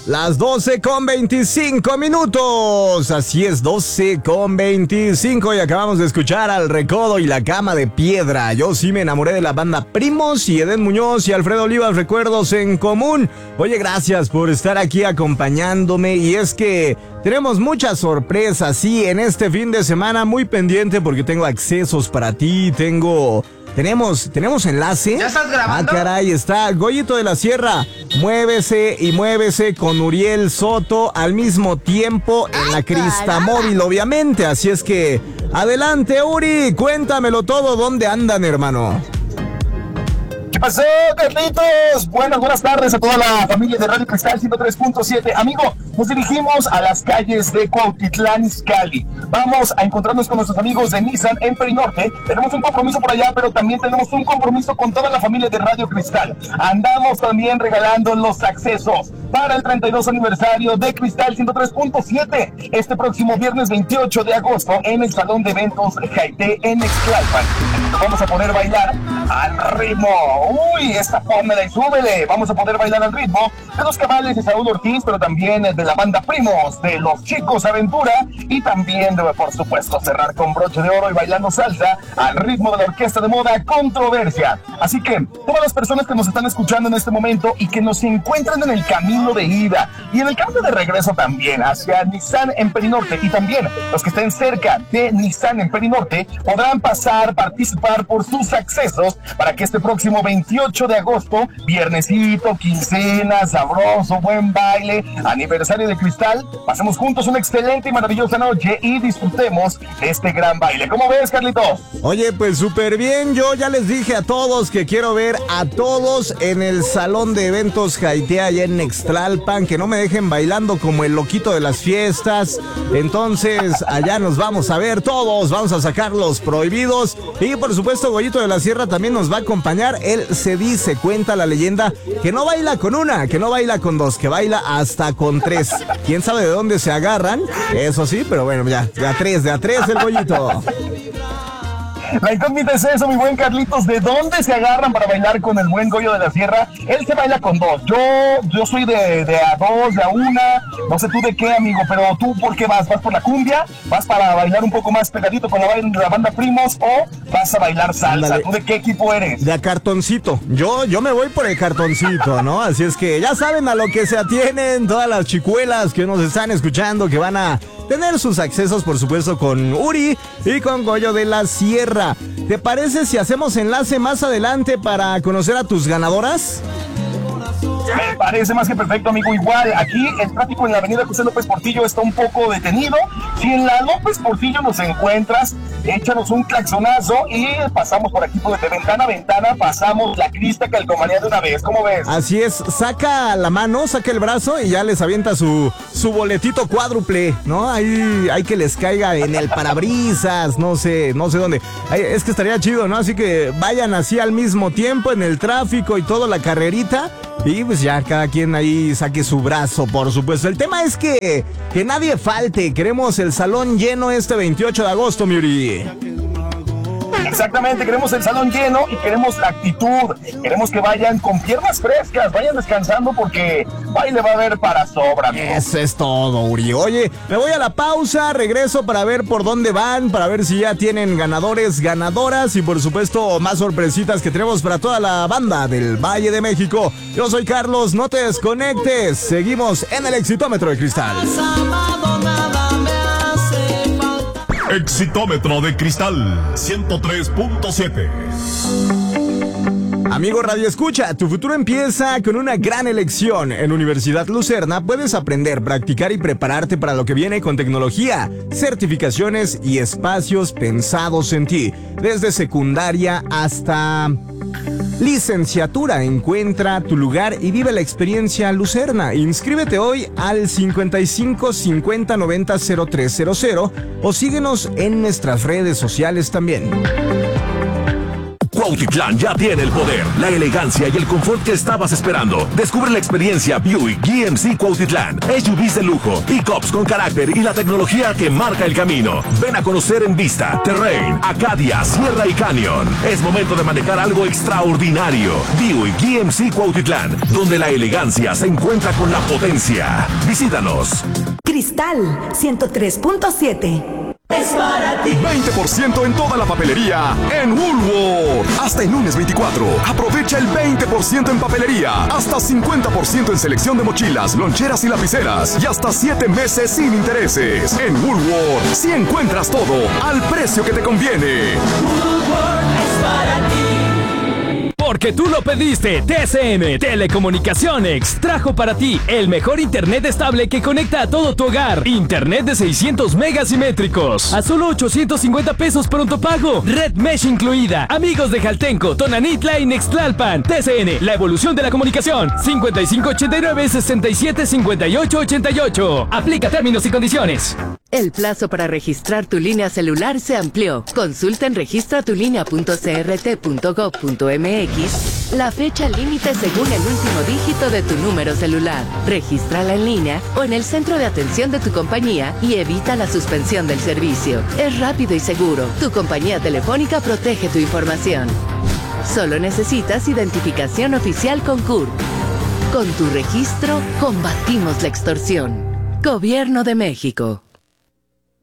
Las 12:25. Así es, 12:25. Y acabamos de escuchar al Recodo y la Cama de Piedra. Yo sí me enamoré de la banda Primos y Edén Muñoz y Alfredo Olivas, Recuerdos en Común. Oye, gracias por estar aquí acompañándome. Y es que tenemos muchas sorpresas, sí, en este fin de semana. Muy pendiente porque tengo accesos para ti. ¿Tenemos enlace? ¿Ya estás grabando? Ah, caray, está Goyito de la Sierra. Muévese y muévese con Uriel Soto al mismo tiempo en la Crista Móvil, obviamente. Así es que, adelante, Uri, cuéntamelo todo. ¿Dónde andan, hermano? ¿Qué pasó, Carlitos? Buenas tardes a toda la familia de Radio Cristal 103.7. Amigo, nos dirigimos a las calles de Cuautitlán Izcalli. Vamos a encontrarnos con nuestros amigos de Nissan en Perinorte. Tenemos un compromiso por allá, pero también tenemos un compromiso con toda la familia de Radio Cristal. Andamos también regalando los accesos para el 32 aniversario de Cristal 103.7 este próximo viernes 28 de agosto en el Salón de Eventos Jaité en Ixtlalpan. Vamos a poder bailar al ritmo. Uy, esta pónmela y súbele. Vamos a poder bailar al ritmo de los cabales de Saúl Ortiz, pero también de la banda Primos, de los Chicos Aventura y también de, por supuesto, cerrar con broche de oro y bailando salsa al ritmo de la orquesta de moda Controversia. Así que todas las personas que nos están escuchando en este momento y que nos encuentran en el camino de ida y en el camino de regreso también hacia Nissan en Perinorte, y también los que estén cerca de Nissan en Perinorte podrán participar por sus accesos para que este próximo 28 de agosto, viernesito, quincena, sabroso, buen baile, aniversario de Cristal, pasemos juntos una excelente y maravillosa noche y disfrutemos de este gran baile. ¿Cómo ves, Carlitos? Oye, pues súper bien. Yo ya les dije a todos que quiero ver a todos en el Salón de Eventos Jaité allá en Ixtlalpan, que no me dejen bailando como el loquito de las fiestas. Entonces, allá nos vamos a ver todos, vamos a sacar los prohibidos. Y por supuesto, Goyito de la Sierra también nos va a acompañar. Él cuenta la leyenda que no baila con una, que no baila con dos, que baila hasta con tres. ¿Quién sabe de dónde se agarran? Eso sí, pero bueno, ya, de a tres el Goyito. La incógnita es eso, mi buen Carlitos, ¿de dónde se agarran para bailar con el buen Goyo de la Sierra? Él se baila con dos, yo soy de a dos, de a una, no sé tú de qué, amigo, pero tú ¿por qué vas? ¿Vas por la cumbia? ¿Vas para bailar un poco más pegadito con la banda Primos o vas a bailar salsa? Ándale. ¿Tú de qué equipo eres? De a cartoncito, yo me voy por el cartoncito, ¿no? Así es que ya saben a lo que se atienen todas las chicuelas que nos están escuchando, que van a tener sus accesos, por supuesto, con Uri y con Goyo de la Sierra. ¿Te parece si hacemos enlace más adelante para conocer a tus ganadoras? Me parece más que perfecto, amigo. Igual, aquí el tráfico en la avenida José López Portillo está un poco detenido. Si en la López Portillo nos encuentras, échanos un claxonazo y pasamos por aquí de ventana a ventana, pasamos la Crista Calcomanía de una vez. ¿Cómo ves? Así es, saca la mano, saca el brazo y ya les avienta su boletito cuádruple, ¿no? Ahí hay que les caiga en el parabrisas, no sé dónde. Es que estaría chido, ¿no? Así que vayan así al mismo tiempo en el tráfico y todo, la carrerita. Y pues ya cada quien ahí saque su brazo, por supuesto. El tema es que nadie falte. Queremos el salón lleno este 28 de agosto, Miuri. Exactamente, queremos el salón lleno y queremos la actitud. Queremos que vayan con piernas frescas, vayan descansando porque baile va a haber para sobra, amigo. Eso es todo, Uri. Oye, me voy a la pausa, regreso para ver por dónde van, para ver si ya tienen ganadores, ganadoras y por supuesto más sorpresitas que tenemos para toda la banda del Valle de México. Yo soy Carlos, no te desconectes. Seguimos en el Exitómetro de Cristal. Exitómetro de Cristal 103.7. Amigo Radio Escucha, tu futuro empieza con una gran elección. En Universidad Lucerna puedes aprender, practicar y prepararte para lo que viene con tecnología, certificaciones y espacios pensados en ti. Desde secundaria hasta licenciatura, encuentra tu lugar y vive la experiencia Lucerna. Inscríbete hoy al 55 50 90 0300 o síguenos en nuestras redes sociales también. Cuautitlán ya tiene el poder, la elegancia y el confort que estabas esperando. Descubre la experiencia Buick GMC Cuautitlán. SUVs de lujo, pickups con carácter y la tecnología que marca el camino. Ven a conocer en Vista, Terrain, Acadia, Sierra y Canyon. Es momento de manejar algo extraordinario. Buick GMC Cuautitlán, donde la elegancia se encuentra con la potencia. Visítanos. Cristal 103.7. Es para ti. 20% en toda la papelería en Woolworth. Hasta el lunes 24. Aprovecha el 20% en papelería. Hasta 50% en selección de mochilas, loncheras y lapiceras. Y hasta 7 meses sin intereses. En Woolworth, si encuentras todo al precio que te conviene. Woolworth es para ti. Porque tú lo pediste, TCM Telecomunicaciones trajo para ti el mejor internet estable que conecta a todo tu hogar. Internet de 600 megas simétricos a solo 850 pesos pronto pago. Red Mesh incluida. Amigos de Jaltenco, Tonanitla y Nextlalpan. TCN, la evolución de la comunicación. 5589-675888. Aplica términos y condiciones. El plazo para registrar tu línea celular se amplió. Consulta en registratulinea.crt.gov.mx la fecha límite según el último dígito de tu número celular. Regístrala en línea o en el centro de atención de tu compañía y evita la suspensión del servicio. Es rápido y seguro. Tu compañía telefónica protege tu información. Solo necesitas identificación oficial con CURP. Con tu registro, combatimos la extorsión. Gobierno de México.